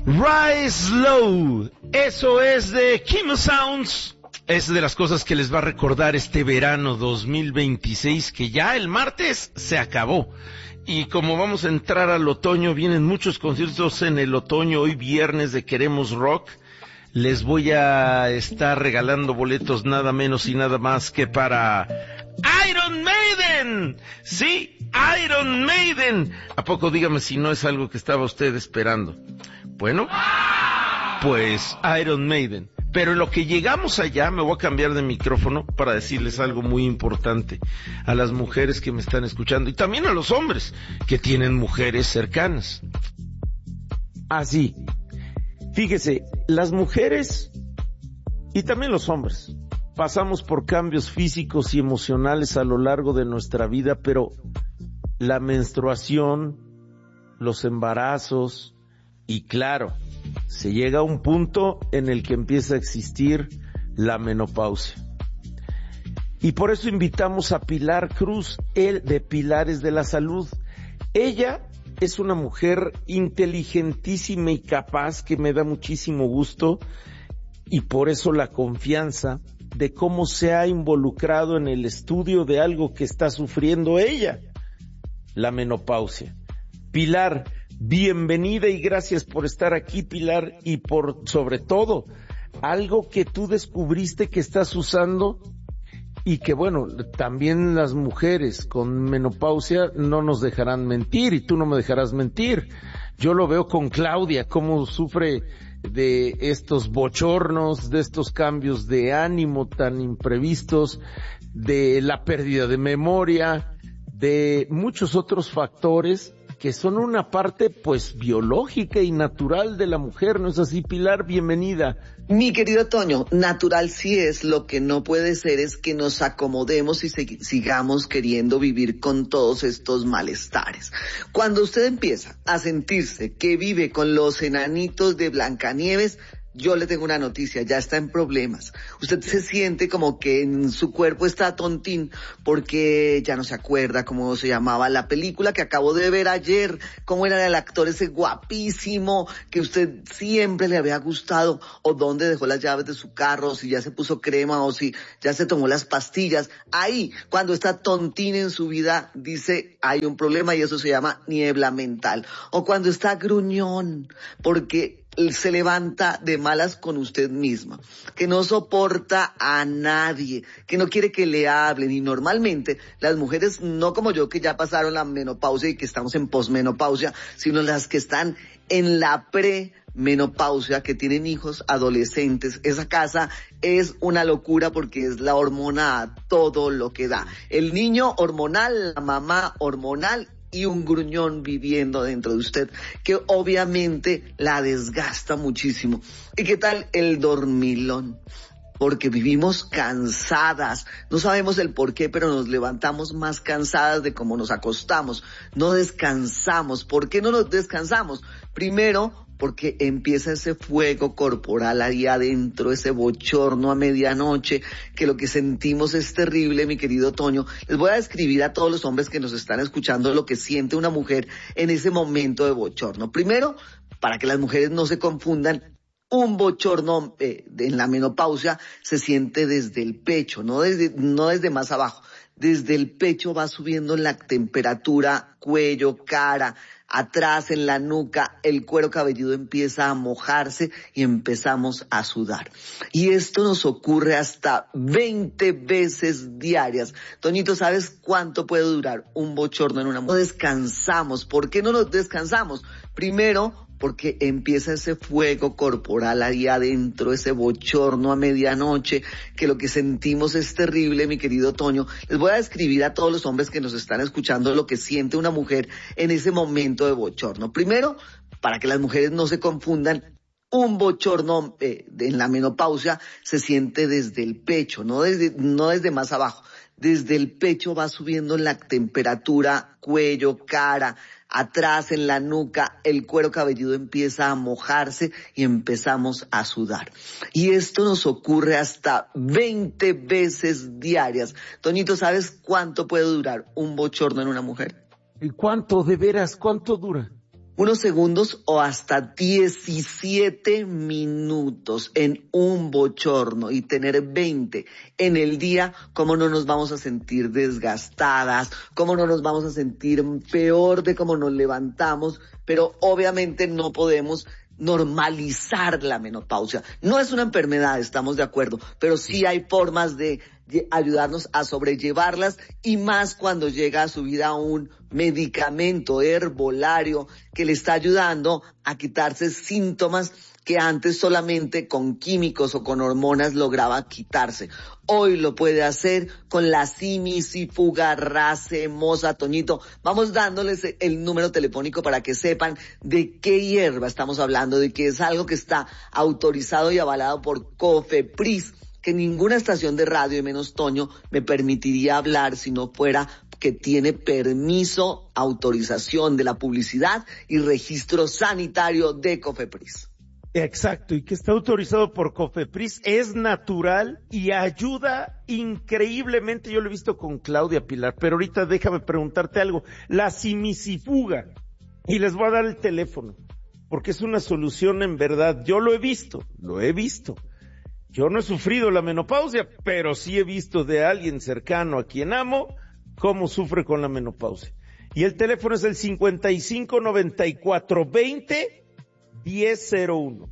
Rise Low, eso es de Kim Sounds. Es de las cosas que les va a recordar este verano 2026, que ya el martes se acabó. Y como vamos a entrar al otoño, vienen muchos conciertos en el otoño. Hoy viernes de Queremos Rock, les voy a estar regalando boletos nada menos y nada más que para Iron Maiden. Sí, Iron Maiden. ¿A poco dígame si no es algo que estaba usted esperando? Bueno, pues Iron Maiden. Pero en lo que llegamos allá, me voy a cambiar de micrófono para decirles algo muy importante a las mujeres que me están escuchando y también a los hombres que tienen mujeres cercanas. Así, fíjese, las mujeres y también los hombres pasamos por cambios físicos y emocionales a lo largo de nuestra vida, pero la menstruación, los embarazos y claro, se llega a un punto en el que empieza a existir la menopausia. Y por eso invitamos a Pilar Cruz, él de Pilares de la Salud. Ella es una mujer inteligentísima y capaz que me da muchísimo gusto y por eso la confianza de cómo se ha involucrado en el estudio de algo que está sufriendo ella, la menopausia. Pilar, bienvenida y gracias por estar aquí, Pilar, y por, sobre todo, algo que tú descubriste que estás usando y que, bueno, también las mujeres con menopausia no nos dejarán mentir y tú no me dejarás mentir. Yo lo veo con Claudia, cómo sufre de estos bochornos, de estos cambios de ánimo tan imprevistos, de la pérdida de memoria, de muchos otros factores que son una parte, pues, biológica y natural de la mujer, ¿no es así, Pilar? Bienvenida. Mi querido Toño, natural sí es, lo que no puede ser es que nos acomodemos y sigamos queriendo vivir con todos estos malestares. Cuando usted empieza a sentirse que vive con los enanitos de Blancanieves, yo le tengo una noticia, ya está en problemas. Usted se siente como que en su cuerpo está tontín porque ya no se acuerda cómo se llamaba la película que acabó de ver ayer, cómo era el actor ese guapísimo que usted siempre le había gustado, o dónde dejó las llaves de su carro, o si ya se puso crema, o si ya se tomó las pastillas. Ahí, cuando está tontín en su vida, dice, hay un problema y eso se llama niebla mental. O cuando está gruñón, porque se levanta de malas con usted misma, que no soporta a nadie, que no quiere que le hablen. Y normalmente las mujeres, no como yo que ya pasaron la menopausia y que estamos en posmenopausia, sino las que están en la premenopausia, que tienen hijos adolescentes. Esa casa es una locura porque es la hormona a todo lo que da. El niño hormonal, la mamá hormonal y un gruñón viviendo dentro de usted que obviamente la desgasta muchísimo. ¿Y qué tal el dormilón? Porque vivimos cansadas, no sabemos el por qué, pero nos levantamos más cansadas de cómo nos acostamos, no descansamos. ¿Por qué no nos descansamos? Primero, porque empieza ese fuego corporal ahí adentro, ese bochorno a medianoche, que lo que sentimos es terrible, mi querido Toño. Les voy a describir a todos los hombres que nos están escuchando lo que siente una mujer en ese momento de bochorno. Primero, para que las mujeres no se confundan, un bochorno en la menopausia se siente desde el pecho, no desde más abajo. Desde el pecho va subiendo la temperatura, cuello, cara, atrás en la nuca, el cuero cabelludo empieza a mojarse y empezamos a sudar. Y esto nos ocurre hasta 20 veces diarias. Toñito, ¿sabes cuánto puede durar un bochorno en una mujer? No descansamos. ¿Por qué no nos descansamos? Primero, porque empieza ese fuego corporal ahí adentro, ese bochorno a medianoche, que lo que sentimos es terrible, mi querido Toño. Les voy a describir a todos los hombres que nos están escuchando lo que siente una mujer en ese momento de bochorno. Primero, para que las mujeres no se confundan, un bochorno en la menopausia se siente desde el pecho, no desde más abajo. Desde el pecho va subiendo la temperatura, cuello, cara, atrás en la nuca, el cuero cabelludo empieza a mojarse y empezamos a sudar. Y esto nos ocurre hasta 20 veces diarias. Toñito, ¿sabes cuánto puede durar un bochorno en una mujer? ¿Y cuánto, de veras, cuánto dura? unos segundos o hasta 17 minutos en un bochorno y tener 20 en el día, ¿cómo no nos vamos a sentir desgastadas? ¿Cómo no nos vamos a sentir peor de cómo nos levantamos? Pero obviamente no podemos normalizar la menopausia. No es una enfermedad, estamos de acuerdo, pero sí hay formas de ayudarnos a sobrellevarlas, y más cuando llega a su vida un medicamento herbolario que le está ayudando a quitarse síntomas que antes solamente con químicos o con hormonas lograba quitarse. Hoy lo puede hacer con la simicifuga racemosa. Toñito, vamos dándoles el número telefónico para que sepan de qué hierba estamos hablando, de que es algo que está autorizado y avalado por COFEPRIS, que ninguna estación de radio, y menos Toño, me permitiría hablar si no fuera que tiene permiso, autorización de la publicidad y registro sanitario de COFEPRIS. Exacto, y que está autorizado por COFEPRIS, es natural y ayuda increíblemente. Yo lo he visto con Claudia Pilar, pero ahorita déjame preguntarte algo. La simicifuga, y les voy a dar el teléfono, porque es una solución en verdad. Yo lo he visto. Yo no he sufrido la menopausia, pero sí he visto de alguien cercano a quien amo cómo sufre con la menopausia. Y el teléfono es el 559420 1001.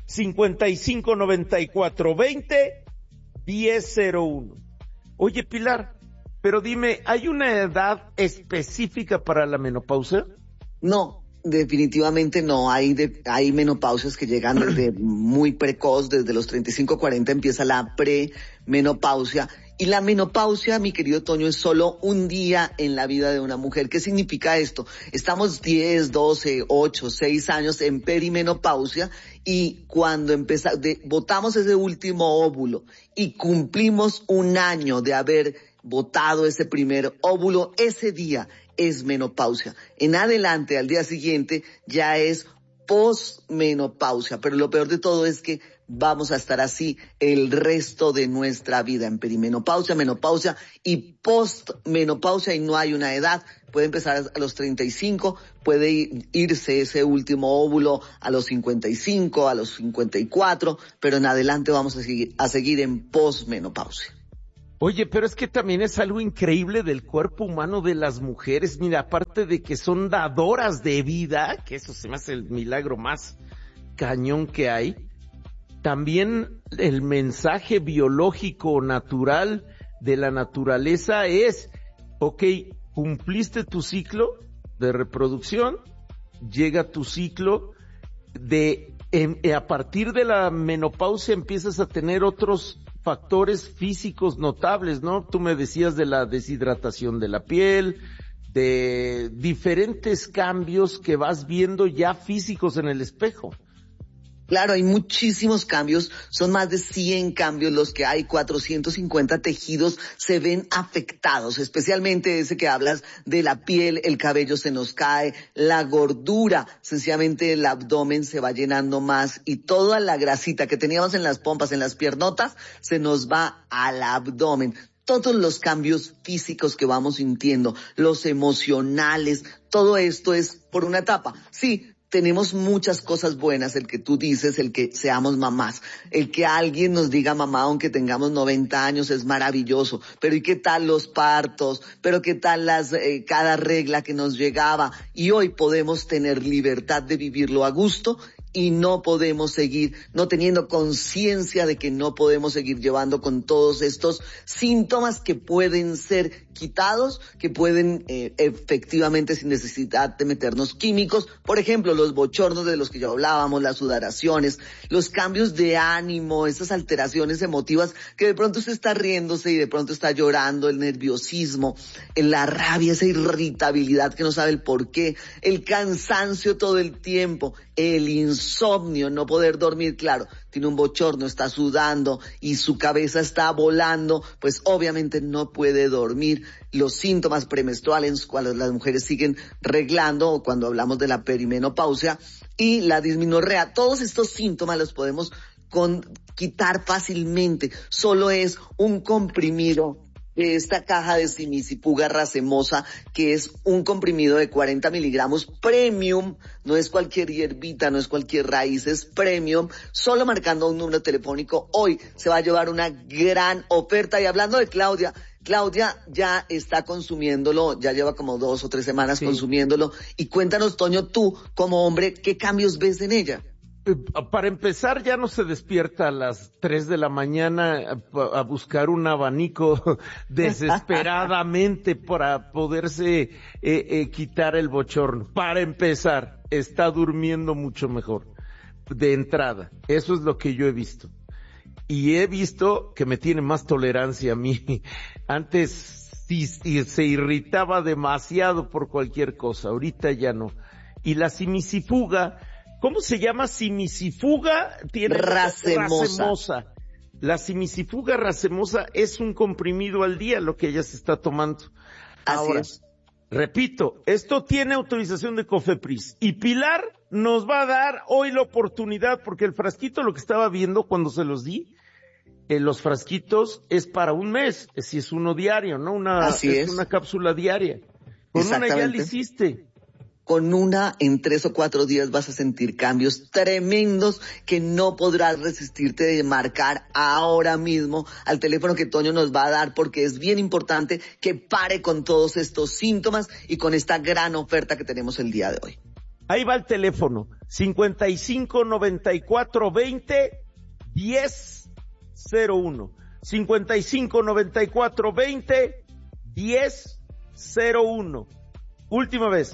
559420 1001. Oye, Pilar, pero dime, ¿hay una edad específica para la menopausia? No, definitivamente no. Hay menopausias que llegan desde muy precoz, desde los 35, 40 empieza la premenopausia. Y la menopausia, mi querido Toño, es solo un día en la vida de una mujer. ¿Qué significa esto? Estamos 10, 12, 8, 6 años en perimenopausia, y cuando botamos ese último óvulo y cumplimos un año de haber botado ese primer óvulo, ese día es menopausia. En adelante, al día siguiente, ya es posmenopausia. Pero lo peor de todo es que vamos a estar así el resto de nuestra vida, en perimenopausia, menopausia y postmenopausia, y no hay una edad. Puede empezar a los 35, puede irse ese último óvulo a los 55, a los 54, pero en adelante vamos a seguir en posmenopausia. Oye, pero es que también es algo increíble del cuerpo humano de las mujeres. Mira, aparte de que son dadoras de vida, que eso se me hace el milagro más cañón que hay, también el mensaje biológico natural de la naturaleza es, ok, cumpliste tu ciclo de reproducción, llega tu ciclo a partir de la menopausia empiezas a tener otros factores físicos notables, ¿no? Tú me decías de la deshidratación de la piel, de diferentes cambios que vas viendo ya físicos en el espejo. Claro, hay muchísimos cambios, son más de 100 cambios los que hay, 450 tejidos se ven afectados, especialmente ese que hablas de la piel, el cabello se nos cae, la gordura, sencillamente el abdomen se va llenando más y toda la grasita que teníamos en las pompas, en las piernotas, se nos va al abdomen. Todos los cambios físicos que vamos sintiendo, los emocionales, todo esto es por una etapa. Sí, tenemos muchas cosas buenas, el que tú dices, el que seamos mamás, el que alguien nos diga mamá aunque tengamos 90 años es maravilloso, pero ¿y qué tal los partos? ¿Pero qué tal cada regla que nos llegaba? Y hoy podemos tener libertad de vivirlo a gusto y no podemos seguir no teniendo conciencia de que no podemos seguir llevando con todos estos síntomas que pueden ser quitados, que pueden efectivamente sin necesidad de meternos químicos, por ejemplo, los bochornos de los que ya hablábamos, las sudoraciones, los cambios de ánimo, esas alteraciones emotivas que de pronto usted está riéndose y de pronto está llorando, el nerviosismo, la rabia, esa irritabilidad que no sabe el por qué, el cansancio todo el tiempo, el insomnio, no poder dormir, claro, tiene un bochorno, está sudando y su cabeza está volando, pues obviamente no puede dormir. Los síntomas premenstruales cuando las mujeres siguen reglando o cuando hablamos de la perimenopausia y la dismenorrea, todos estos síntomas los podemos quitar fácilmente. Solo es un comprimido esta caja de Simisifuga racemosa, que es un comprimido de 40 miligramos premium, no es cualquier hierbita, no es cualquier raíz, es premium, solo marcando un número telefónico, hoy se va a llevar una gran oferta. Y hablando de Claudia, Claudia ya está consumiéndolo, ya lleva como 2 o 3 semanas consumiéndolo, y cuéntanos, Toño, tú, como hombre, ¿qué cambios ves en ella? Para empezar, ya no se despierta a las 3 de la mañana a buscar un abanico desesperadamente para poderse quitar el bochorno. Para empezar, está durmiendo mucho mejor de entrada. Eso es lo que yo he visto. Y he visto que me tiene más tolerancia a mí. Antes sí, se irritaba demasiado por cualquier cosa, ahorita ya no. Y la Simisifuga, ¿cómo se llama? Simisifuga tiene racemosa. La Simisifuga racemosa es un comprimido al día lo que ella se está tomando. Ahora, Así es. Repito, esto tiene autorización de COFEPRIS y Pilar nos va a dar hoy la oportunidad, porque el frasquito, lo que estaba viendo cuando se los di, los frasquitos es para un mes, si es uno diario, ¿no? Así es. Una cápsula diaria. Con una ya lo hiciste. Con una, en 3 o 4 días vas a sentir cambios tremendos que no podrás resistirte de marcar ahora mismo al teléfono que Toño nos va a dar, porque es bien importante que pare con todos estos síntomas y con esta gran oferta que tenemos el día de hoy. Ahí va el teléfono, 559420-1001. 559420-1001. Última vez.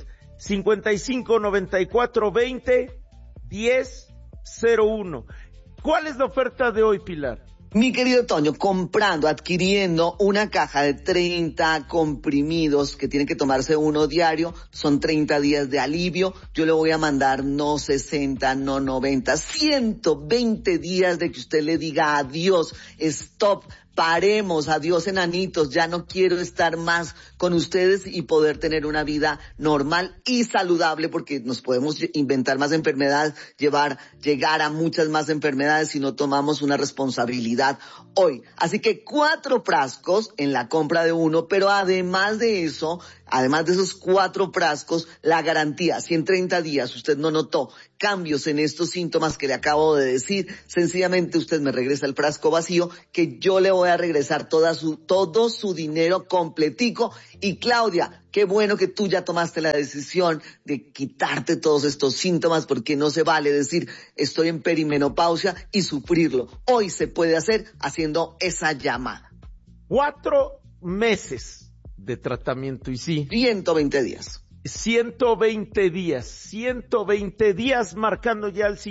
559420-1001. ¿Cuál es la oferta de hoy, Pilar? Mi querido Toño, adquiriendo una caja de 30 comprimidos que tiene que tomarse uno diario, son 30 días de alivio. Yo le voy a mandar no 60, no 90, 120 días de que usted le diga adiós, stop, paremos, adiós enanitos, ya no quiero estar más con ustedes y poder tener una vida normal y saludable, porque nos podemos inventar más enfermedades, llegar a muchas más enfermedades si no tomamos una responsabilidad hoy. Así que 4 frascos en la compra de uno, pero además de eso, además de esos 4 frascos, la garantía, si en 30 días usted no notó cambios en estos síntomas que le acabo de decir, sencillamente usted me regresa el frasco vacío, que yo le voy a regresar todo su dinero completico. Y Claudia, qué bueno que tú ya tomaste la decisión de quitarte todos estos síntomas, porque no se vale decir estoy en perimenopausia y sufrirlo. Hoy se puede hacer haciendo esa llamada. 4 meses de tratamiento y sí. 120 días. 120 días marcando ya el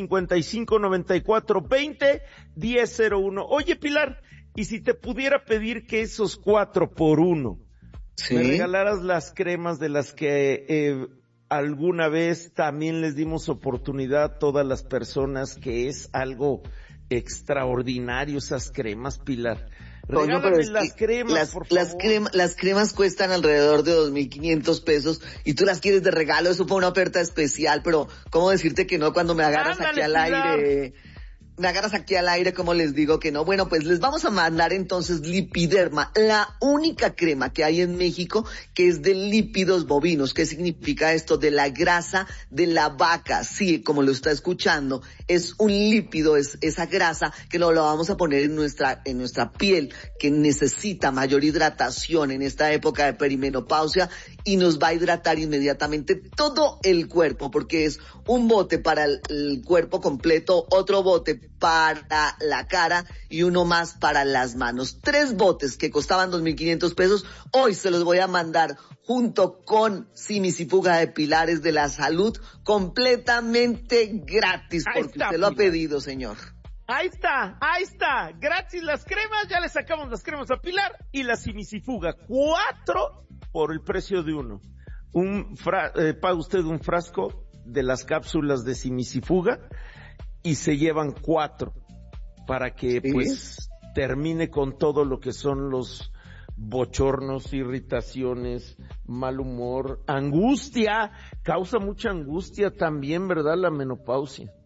559420-1001. Oye, Pilar, y si te pudiera pedir que esos 4 por 1 me regalaras las cremas de las que alguna vez también les dimos oportunidad a todas las personas, que es algo extraordinario esas cremas, Pilar. Toño, pero es las cremas, por favor. Las cremas cuestan alrededor de 2.500 pesos y tú las quieres de regalo. Eso fue una oferta especial, pero ¿cómo decirte que no cuando me agarras aquí al aire? Me agarras aquí al aire, ¿cómo les digo que no? Bueno, pues les vamos a mandar entonces Lipiderma, la única crema que hay en México que es de lípidos bovinos. ¿Qué significa esto? De la grasa de la vaca. Sí, como lo está escuchando, es un lípido, es esa grasa que lo vamos a poner en nuestra piel, que necesita mayor hidratación en esta época de perimenopausia, y nos va a hidratar inmediatamente todo el cuerpo, porque es un bote para el cuerpo completo, otro bote para la cara y uno más para las manos. 3 botes que costaban 2.500 pesos, hoy se los voy a mandar junto con Simisifuga de Pilares de la Salud, completamente gratis, porque usted lo ha pedido, señor. Ahí está, gratis las cremas, ya le sacamos las cremas a Pilar y la Simisifuga, 4 por el precio de 1. Paga usted un frasco de las cápsulas de Simisifuga y se llevan 4 para que pues termine con todo lo que son los bochornos, irritaciones, mal humor, angustia. Causa mucha angustia también, ¿verdad? La menopausia.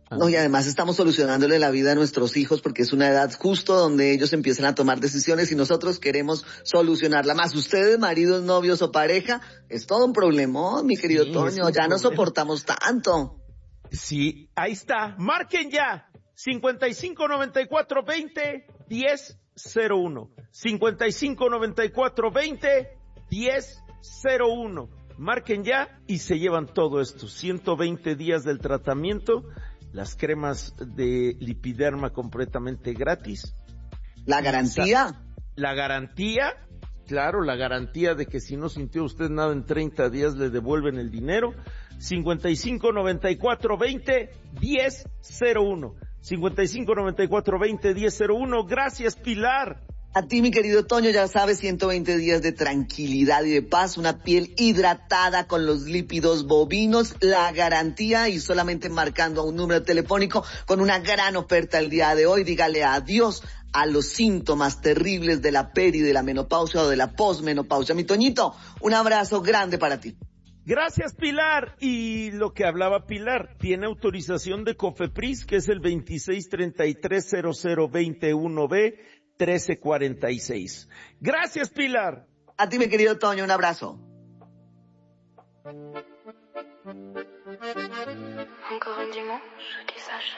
No, y además estamos solucionándole la vida a nuestros hijos porque es una edad justo donde ellos empiezan a tomar decisiones y nosotros queremos solucionarla más. Ustedes, maridos, novios o pareja, es todo un problemón, mi querido Toño, ya no soportamos tanto. Sí, ahí está. Marquen ya. 5594201001. 5594201001. Marquen ya y se llevan todo esto. 120 días del tratamiento, las cremas de Lipiderma completamente gratis. ¿La garantía? La garantía, claro, la garantía de que si no sintió usted nada en 30 días le devuelven el dinero. 5594201001. 5594201001. Gracias, Pilar. A ti, mi querido Toño, ya sabes, 120 días de tranquilidad y de paz, una piel hidratada con los lípidos bovinos, la garantía, y solamente marcando a un número telefónico con una gran oferta el día de hoy. Dígale adiós a los síntomas terribles de la peri, de la menopausia o de la posmenopausia. Mi Toñito, un abrazo grande para ti. Gracias, Pilar. Y lo que hablaba Pilar, tiene autorización de COFEPRIS, que es el 26330021B 1346. Gracias, Pilar. A ti, mi querido Toño, un abrazo. Encore un dimanche, je dis ça.